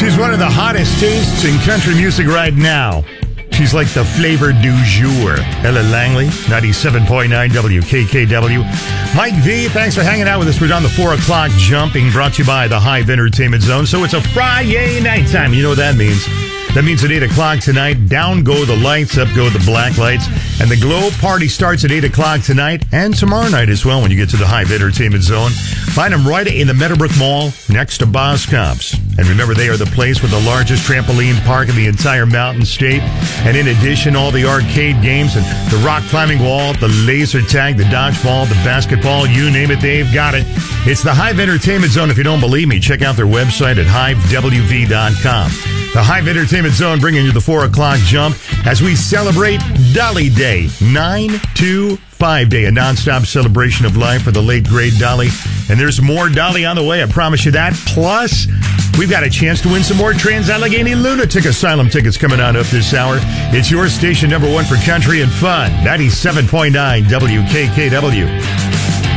She's one of the hottest tastes in country music right now. She's like the flavor du jour. Ella Langley, 97.9 WKKW. Mike V, thanks for hanging out with us. We're on the 4 o'clock jumping, brought to you by the Hive Entertainment Zone. So it's a Friday night time. You know what that means. That means at 8 o'clock tonight, down go the lights, up go the black lights. And the glow party starts at 8 o'clock tonight and tomorrow night as well when you get to the Hive Entertainment Zone. Find them right in the Meadowbrook Mall next to Boscov's. And remember, they are the place with the largest trampoline park in the entire Mountain State. And in addition, all the arcade games and the rock climbing wall, the laser tag, the dodgeball, the basketball, you name it, they've got it. It's the Hive Entertainment Zone. If you don't believe me, check out their website at hivewv.com. The Hive Entertainment Zone bringing you the 4 o'clock jump as we celebrate Dolly Day, 925 Day, a nonstop celebration of life for the late, great Dolly. And there's more Dolly on the way, I promise you that. Plus, we've got a chance to win some more Trans-Allegheny Lunatic Asylum tickets coming on up this hour. It's your station number one for country and fun, 97.9 WKKW.